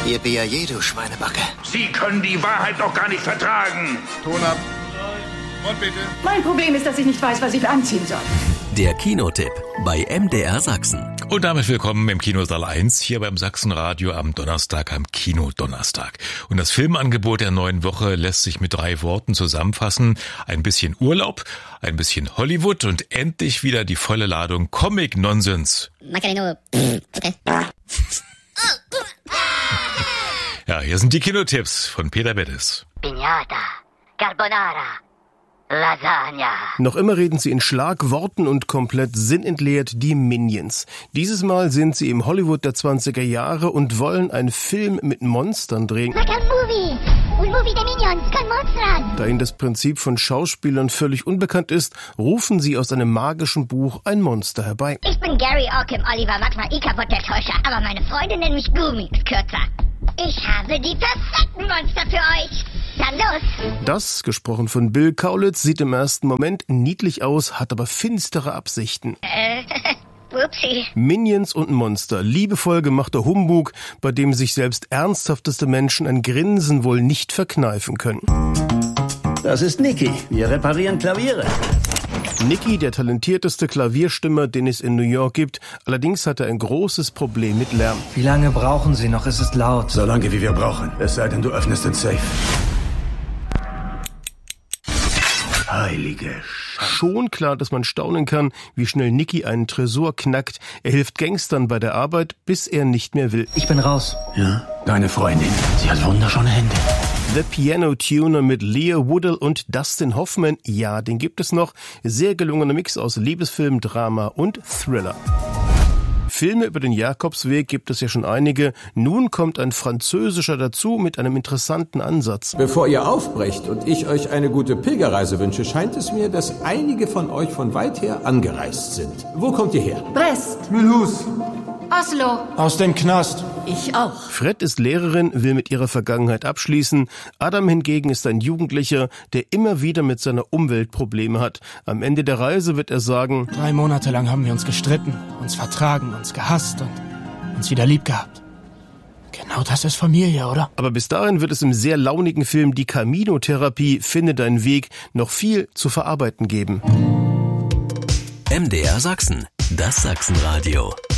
Yippie, du Schweinebacke. Sie können die Wahrheit doch gar nicht vertragen. Ton ab. Und bitte. Mein Problem ist, dass ich nicht weiß, was ich anziehen soll. Der Kinotipp bei MDR Sachsen. Und damit willkommen im Kinosaal 1 hier beim Sachsenradio am Donnerstag, am Kinodonnerstag. Und das Filmangebot der neuen Woche lässt sich mit 3 Worten zusammenfassen. Ein bisschen Urlaub, ein bisschen Hollywood und endlich wieder die volle Ladung Comic-Nonsens. Okay. Ja, hier sind die Kinotipps von Peter Beddes. Piñata, Carbonara, Lasagna. Noch immer reden sie in Schlagworten und komplett sinnentleert die Minions. Dieses Mal sind sie im Hollywood der 20er Jahre und wollen einen Film mit Monstern drehen. Like a movie. Un movie de Minions con monsters. Da ihnen das Prinzip von Schauspielern völlig unbekannt ist, rufen sie aus einem magischen Buch ein Monster herbei. Ich bin Gary Ockham, Oliver Magma, Ikabot der Täuscher, aber meine Freunde nennen mich Gumix kürzer. Ich habe die perfekten Monster für euch. Dann los. Das, gesprochen von Bill Kaulitz, sieht im ersten Moment niedlich aus, hat aber finstere Absichten. Whoopsie. Minions und Monster, liebevoll gemachter Humbug, bei dem sich selbst ernsthafteste Menschen ein Grinsen wohl nicht verkneifen können. Das ist Nicky. Wir reparieren Klaviere. Nicky, der talentierteste Klavierstimmer, den es in New York gibt. Allerdings hat er ein großes Problem mit Lärm. Wie lange brauchen Sie noch? Es ist laut. So lange, wie wir brauchen. Es sei denn, du öffnest den Safe. Heilige Schon klar, dass man staunen kann, wie schnell Nicky einen Tresor knackt. Er hilft Gangstern bei der Arbeit, bis er nicht mehr will. Ich bin raus. Ja, deine Freundin. Sie hat wunderschöne Hände. The Piano Tuner mit Leah Woodall und Dustin Hoffman, ja, den gibt es noch. Sehr gelungener Mix aus Liebesfilm, Drama und Thriller. Filme über den Jakobsweg gibt es ja schon einige. Nun kommt ein französischer dazu mit einem interessanten Ansatz. Bevor ihr aufbrecht und ich euch eine gute Pilgerreise wünsche, scheint es mir, dass einige von euch von weit her angereist sind. Wo kommt ihr her? Brest. Mulhouse. Oslo. Aus dem Knast. Ich auch. Fred ist Lehrerin, will mit ihrer Vergangenheit abschließen. Adam hingegen ist ein Jugendlicher, der immer wieder mit seiner Umwelt Probleme hat. Am Ende der Reise wird er sagen: 3 Monate lang haben wir uns gestritten, uns vertragen, uns gehasst und uns wieder lieb gehabt. Genau das ist Familie, oder? Aber bis dahin wird es im sehr launigen Film Die Camino-Therapie, Finde deinen Weg, noch viel zu verarbeiten geben. MDR Sachsen, das Sachsenradio.